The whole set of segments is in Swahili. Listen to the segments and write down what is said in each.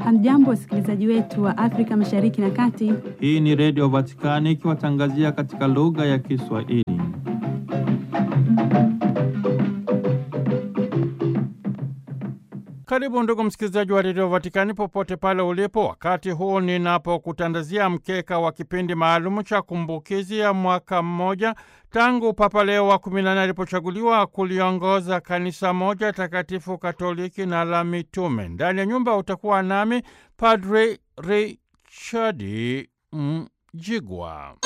Hamjambo wasikilizaji wetu wa Afrika Mashariki na Kati. Hii ni Radio Vatikani ikiwatangazia katika lugha ya Kiswahili. Karibu ndugu msikilizaji wa Radio Vatikani popote pale ulipo, wakati huu ninapokutandazia mkeka wa kipindi maalumu cha kumbukizi ya mwaka mmoja tangu Papa Leo wa 14 alipochaguliwa kuliongoza kanisa moja takatifu Katoliki na la mitume. Ndani ya nyumba utakuwa nami Padre Richard Mjigwa.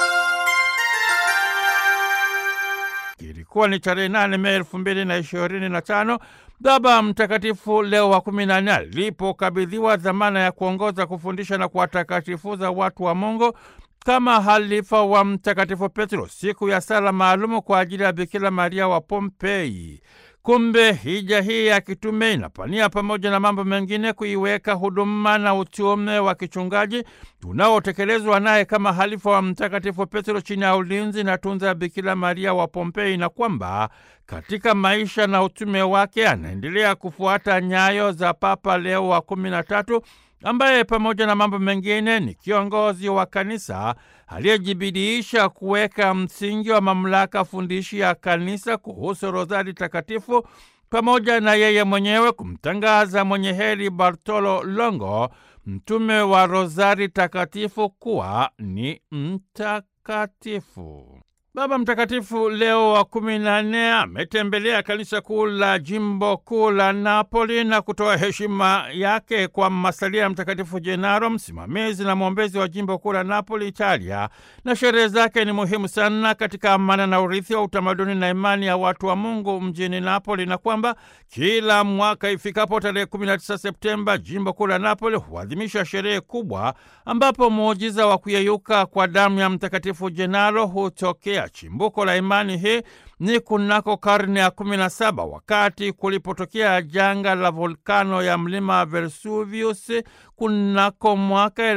Ilikuwa ni tarehe 8 Mei 2025 Baba Mtakatifu Leo wa 14 alipokabidhiwa dhamana ya kuongoza, kufundisha na kuwatakatifuza watu wa Mungu kama halifa wa Mtakatifu Petro, siku ya sala maalumu kwa ajili ya Bikira Maria wa Pompei. Kumbe hija hii ya kitume inapania pamoja na mambo mengine kuiweka huduma na utume wa kichungaji unaotekelezwa naye kama halifa wa Mtakatifu Petro chini ya ulinzi na tunza ya Bikira Maria wa Pompei, na kwamba katika maisha na utume wake anaendelea kufuata nyayo za Papa Leo wa 13 ambaye pamoja na mambo mengine ni kiongozi wa kanisa aliyejibidiisha kuweka msingi wa mamlaka fundishi ya kanisa kuhusu rozari takatifu, pamoja na yeye mwenyewe kumtangaza mwenye heri Bartolo Longo, mtume wa rozari takatifu, kuwa ni mtakatifu. Baba Mtakatifu Leo wa 14 ametembelea kanisa kuu la jimbo kuu la Napoli na kutoa heshima yake kwa masalia ya Mtakatifu Jenaro, msimamizi na mwombezi wa jimbo kuu la Napoli, Italia, na sherehe zake ni muhimu sana katika amana na urithi wa utamaduni na imani ya watu wa Mungu mjini Napoli, na kwamba kila mwaka ifikapo tarehe 19 Septemba jimbo kuu la Napoli huadhimisha sherehe kubwa ambapo muujiza wa kuyeyuka kwa damu ya Mtakatifu Jenaro hutokea. Chimbuko la imani hii ni kunako karne ya 17 wakati kulipotokea janga la volkano ya mlima Vesuvius kunako mwaka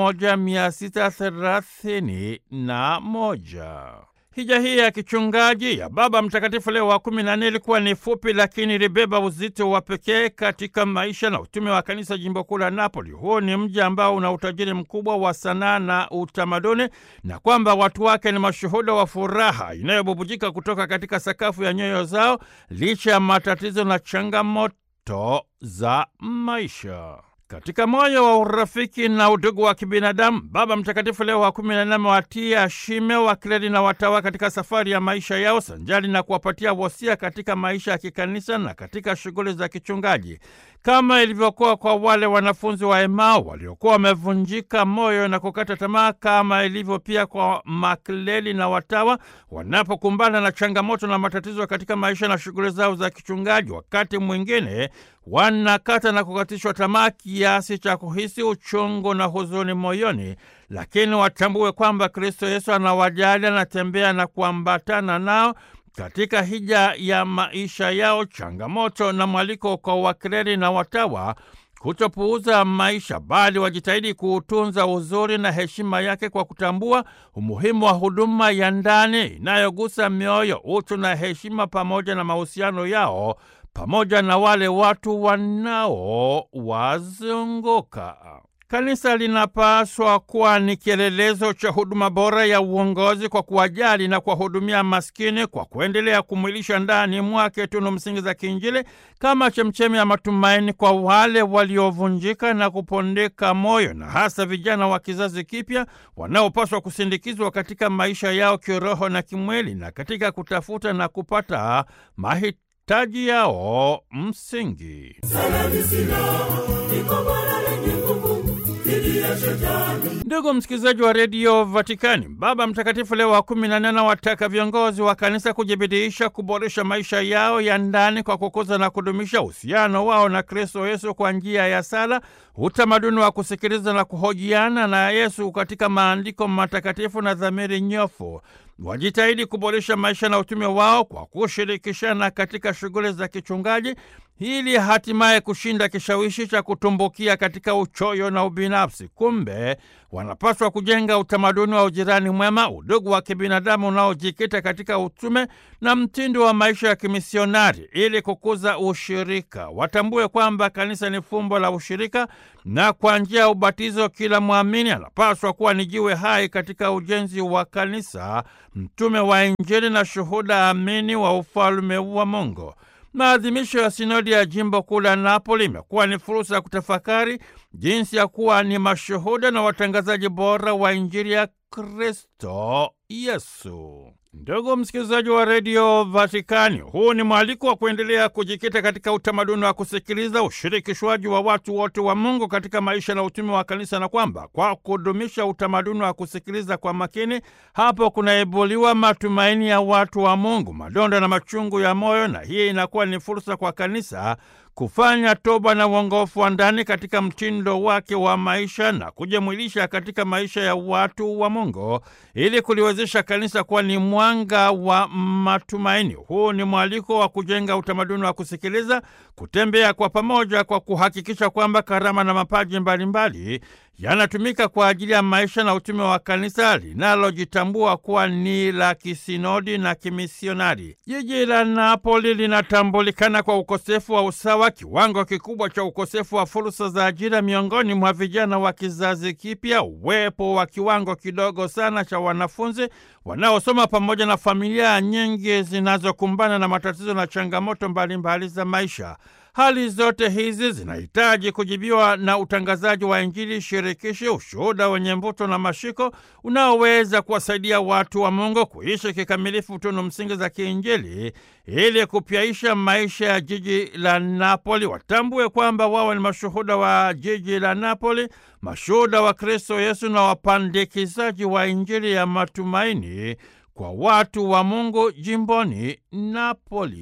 1631. Hija hii ya kichungaji ya Baba Mtakatifu Leo wa 14 ilikuwa ni fupi, lakini ilibeba uzito wa pekee katika maisha na utume wa kanisa jimbo kuu la Napoli. Huo ni mji ambao una utajiri mkubwa wa sanaa na utamaduni, na kwamba watu wake ni mashuhuda wa furaha inayobubujika kutoka katika sakafu ya nyoyo zao licha ya matatizo na changamoto za maisha. Katika moyo wa urafiki na udugu wa kibinadamu, Baba Mtakatifu Leo wa 14 amewatia shime wakleri na watawa katika safari ya maisha yao, sanjali na kuwapatia wosia katika maisha ya kikanisa na katika shughuli za kichungaji, kama ilivyokuwa kwa wale wanafunzi wa Emau waliokuwa wamevunjika moyo na kukata tamaa, kama ilivyo pia kwa makleri na watawa wanapokumbana na changamoto na matatizo katika maisha na shughuli zao za kichungaji. Wakati mwingine wanakata na kukatishwa tamaa kiasi cha kuhisi uchungu na huzuni moyoni, lakini watambue kwamba Kristo Yesu anawajali, anatembea na kuambatana nao katika hija ya maisha yao. Changamoto na mwaliko kwa wakleri na watawa kutopuuza maisha, bali wajitahidi kuutunza uzuri na heshima yake kwa kutambua umuhimu wa huduma ya ndani inayogusa mioyo, utu na heshima, pamoja na mahusiano yao pamoja na wale watu wanaowazunguka. Kanisa linapaswa kuwa ni kielelezo cha huduma bora ya uongozi kwa kuwajali na kuwahudumia maskini, kwa kuendelea kumwilisha ndani mwake tunu msingi za kiinjili kama chemchemi ya matumaini kwa wale waliovunjika na kupondeka moyo, na hasa vijana wa kizazi kipya wanaopaswa kusindikizwa katika maisha yao kiroho na kimwili, na katika kutafuta na kupata mahitaji yao msingi. Ndugu msikilizaji wa Radio Vatikani, Baba Mtakatifu Leo wa 14 anawataka viongozi wa kanisa kujibidiisha kuboresha maisha yao ya ndani kwa kukuza na kudumisha uhusiano wao na Kristo Yesu kwa njia ya sala, utamaduni wa kusikiliza na kuhojiana na Yesu katika maandiko matakatifu na dhamiri nyofu. Wajitahidi kuboresha maisha na utume wao kwa kushirikishana katika shughuli za kichungaji ili hatimaye kushinda kishawishi cha kutumbukia katika uchoyo na ubinafsi. Kumbe wanapaswa kujenga utamaduni wa ujirani mwema, udugu wa kibinadamu unaojikita katika utume na mtindo wa maisha ya kimisionari ili kukuza ushirika. Watambue kwamba kanisa ni fumbo la ushirika, na kwa njia ya ubatizo kila mwamini anapaswa kuwa ni jiwe hai katika ujenzi wa kanisa, mtume wa Injili na shuhuda amini wa ufalme wa Mungu. Maadhimisho ya sinodi ya jimbo kuu la Napoli imekuwa ni fursa ya kutafakari jinsi ya kuwa ni mashuhuda na watangazaji bora wa Injili ya Kristo Yesu. Ndugu msikilizaji wa redio Vatikani, huu ni mwaliko wa kuendelea kujikita katika utamaduni wa kusikiliza, ushirikishwaji wa watu wote wa Mungu katika maisha na utume wa kanisa, na kwamba kwa kudumisha utamaduni wa kusikiliza kwa makini, hapo kunaibuliwa matumaini ya watu wa Mungu, madonda na machungu ya moyo, na hii inakuwa ni fursa kwa kanisa kufanya toba na uongofu wa ndani katika mtindo wake wa maisha na kujimwilisha katika maisha ya watu wa Mungu ili kuliwezesha kanisa kuwa ni mwanga wa matumaini. Huu ni mwaliko wa kujenga utamaduni wa kusikiliza, kutembea kwa pamoja kwa kuhakikisha kwamba karama na mapaji mbalimbali yanatumika kwa ajili ya maisha na utume wa kanisa linalojitambua kuwa ni la kisinodi na kimisionari. Jiji la Napoli linatambulikana kwa ukosefu wa usawa, kiwango kikubwa cha ukosefu wa fursa za ajira miongoni mwa vijana wa kizazi kipya, uwepo wa kiwango kidogo sana cha wanafunzi wanaosoma, pamoja na familia nyingi zinazokumbana na matatizo na changamoto mbalimbali za maisha. Hali zote hizi zinahitaji kujibiwa na utangazaji wa Injili shirikishi, ushuhuda wenye mvuto na mashiko unaoweza kuwasaidia watu wa Mungu kuishi kikamilifu tunu msingi za kiinjili ili kupyaisha maisha ya jiji la Napoli. Watambue kwamba wao ni mashuhuda wa jiji la Napoli, mashuhuda wa Kristo Yesu na wapandikizaji wa Injili ya matumaini kwa watu wa Mungu jimboni Napoli.